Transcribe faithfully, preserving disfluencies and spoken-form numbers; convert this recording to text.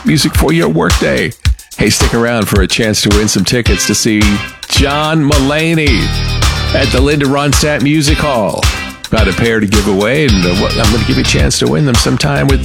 best music for your workday. Hey, stick around for a chance to win some tickets to see John Mulaney at the Linda Ronstadt Music Hall. Got a pair to give away, and uh, I'm going to give you a chance to win them sometime with